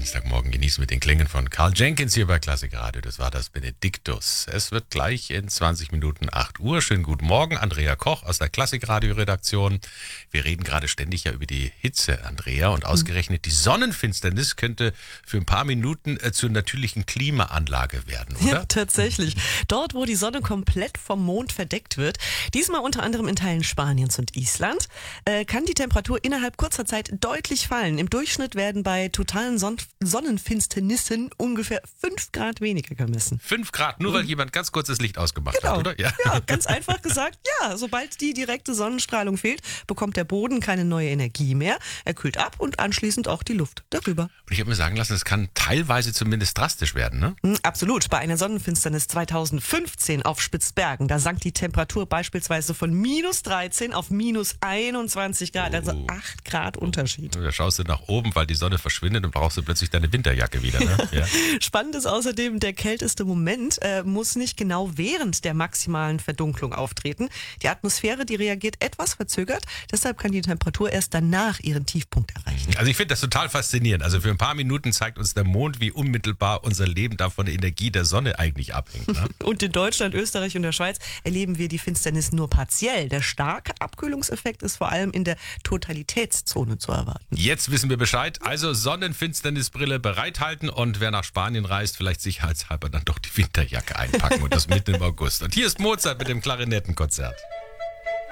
Dienstagmorgen genießen mit den Klängen von Karl Jenkins hier bei Klassik Radio. Das war das Benediktus. Es wird gleich in 20 Minuten 8 Uhr. Schönen guten Morgen, Andrea Koch aus der Klassik Radio Redaktion. Wir reden gerade ständig ja über die Hitze, Andrea, und ausgerechnet die Sonnenfinsternis könnte für ein paar Minuten zur natürlichen Klimaanlage werden, oder? Ja, tatsächlich. Dort, wo die Sonne komplett vom Mond verdeckt wird, diesmal unter anderem in Teilen Spaniens und Island, kann die Temperatur innerhalb kurzer Zeit deutlich fallen. Im Durchschnitt werden bei totalen Sonnenfinsternissen ungefähr 5 Grad weniger gemessen. 5 Grad, nur weil jemand ganz kurz das Licht ausgemacht hat, oder? Ja, ganz einfach gesagt, ja, sobald die direkte Sonnenstrahlung fehlt, bekommt der Boden keine neue Energie mehr. Er kühlt ab und anschließend auch die Luft darüber. Und ich habe mir sagen lassen, es kann teilweise zumindest drastisch werden, ne? Absolut. Bei einer Sonnenfinsternis 2015 auf Spitzbergen, da sank die Temperatur beispielsweise von -13 auf -21 Grad, also 8 Grad Unterschied. Da schaust du nach oben, weil die Sonne verschwindet und brauchst du plötzlich deine Winterjacke wieder, ne? Ja. Spannend ist außerdem, der kälteste Moment muss nicht genau während der maximalen Verdunklung auftreten. Die Atmosphäre, die reagiert etwas verzögert, deshalb kann die Temperatur erst danach ihren Tiefpunkt erreichen. Also ich finde das total faszinierend. Also für ein paar Minuten zeigt uns der Mond, wie unmittelbar unser Leben da von der Energie der Sonne eigentlich abhängt. Ne? Und in Deutschland, Österreich und der Schweiz erleben wir die Finsternis nur partiell. Der starke Abkühlungseffekt ist vor allem in der Totalitätszone zu erwarten. Jetzt wissen wir Bescheid. Also Sonnenfinsternisbrille bereithalten und wer nach Spanien reist, vielleicht sicherheitshalber dann doch die Winterjacke einpacken und das mitten im August. Und hier ist Mozart mit dem Klarinettenkonzert.